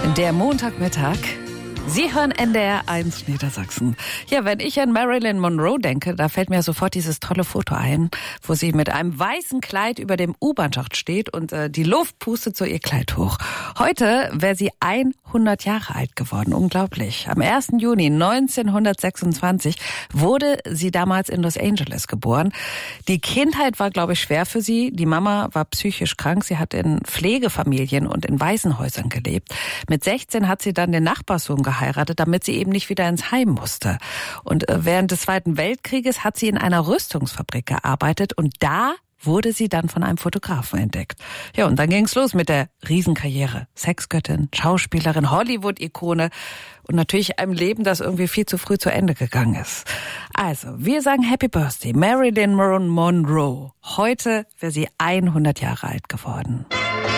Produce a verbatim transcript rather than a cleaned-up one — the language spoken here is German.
Der Montagmittag. Sie hören N D R eins Niedersachsen. Ja, wenn ich an Marilyn Monroe denke, da fällt mir sofort dieses tolle Foto ein, wo sie mit einem weißen Kleid über dem U-Bahn-Schacht steht und äh, die Luft pustet so ihr Kleid hoch. Heute wäre sie hundert Jahre alt geworden. Unglaublich. Am ersten Juni neunzehnhundertsechsundzwanzig wurde sie damals in Los Angeles geboren. Die Kindheit war, glaube ich, schwer für sie. Die Mama war psychisch krank. Sie hat in Pflegefamilien und in Waisenhäusern gelebt. Mit sechzehn hat sie dann den Nachbarssohn geheiratet, damit sie eben nicht wieder ins Heim musste. Und während des Zweiten Weltkrieges hat sie in einer Rüstungsfabrik gearbeitet und da wurde sie dann von einem Fotografen entdeckt. Ja, und dann ging's los mit der Riesenkarriere. Sexgöttin, Schauspielerin, Hollywood-Ikone und natürlich einem Leben, das irgendwie viel zu früh zu Ende gegangen ist. Also, wir sagen Happy Birthday, Marilyn Monroe. Heute wäre sie hundert Jahre alt geworden.